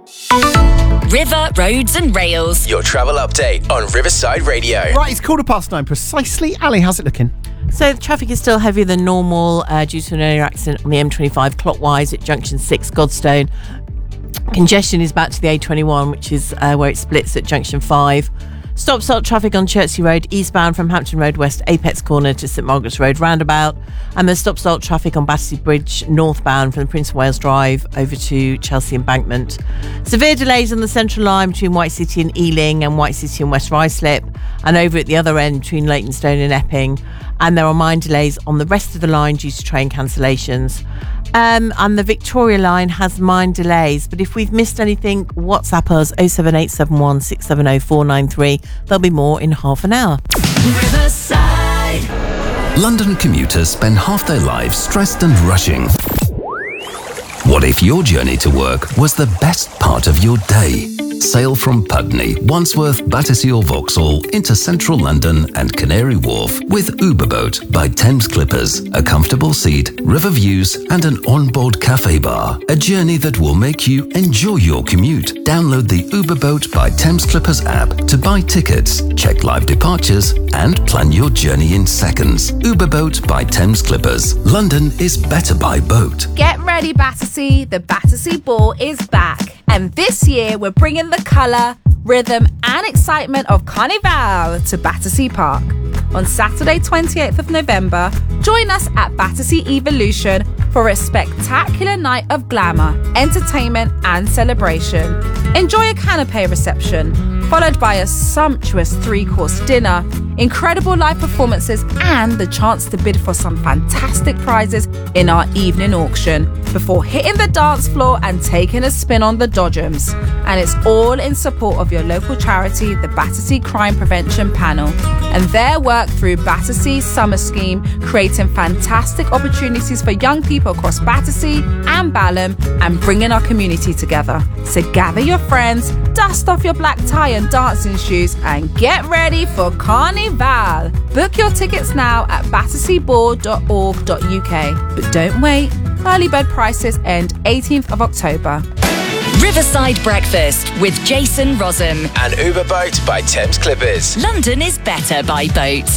River, Roads and Rails. Your travel update on Riverside Radio. Right, it's 9:15 precisely. Ali, how's it looking? So the traffic is still heavier than normal due to an earlier accident on the M25 clockwise at junction 6 Godstone. Congestion is back to the A21, which is where it splits at junction 5. Stop-start traffic on Chertsey Road eastbound from Hampton Road West Apex Corner to St Margaret's Road roundabout, and there's stop-start traffic on Battersea Bridge northbound from Prince of Wales Drive over to Chelsea Embankment. Severe delays on the central line between White City and Ealing and White City and West Ruislip, and over at the other end between Leytonstone and Epping. And there are minor delays on the rest of the line due to train cancellations. And the Victoria line has minor delays, but if we've missed anything, WhatsApp us 07871 670 493. There'll be more in half an hour. Riverside. London commuters spend half their lives stressed and rushing. What if your journey to work was the best part of your day? Sail from Putney, Wandsworth, Battersea or Vauxhall into central London and Canary Wharf with Uberboat by Thames Clippers. A comfortable seat, river views and an onboard cafe bar. A journey that will make you enjoy your commute. Download the Uberboat by Thames Clippers app to buy tickets, check live departures and plan your journey in seconds. Uberboat by Thames Clippers. London is better by boat. Get ready, Battersea. The Battersea Ball is back. And this year, we're bringing the colour, rhythm and excitement of Carnival to Battersea Park. On Saturday 28th of November, join us at Battersea Evolution for a spectacular night of glamour, entertainment and celebration. Enjoy a canapé reception, followed by a sumptuous 3-course dinner, incredible live performances and the chance to bid for some fantastic prizes in our evening auction before hitting the dance floor and taking a spin on the Dodgems. And it's all in support of your local charity, the Battersea Crime Prevention Panel, and their work through Battersea's Summer Scheme, creating fantastic opportunities for young people across Battersea and Balham and bringing our community together. So gather your friends, dust off your black tie and dancing shoes and get ready for Carnival. Book your tickets now at batterseaball.org.uk. But don't wait, early bird prices end 18th of October. Riverside Breakfast with Jason Rossum. And Uberboat by Thames Clippers. London is better by boat.